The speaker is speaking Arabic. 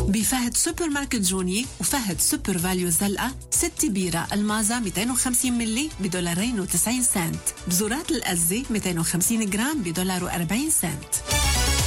بفهد سوبر ماركت جوني وفهد سوبر فاليو الزلقة 6 بيرة المازا 250 ملي $2.90. بزورات الأزة 250 جرام $1.40.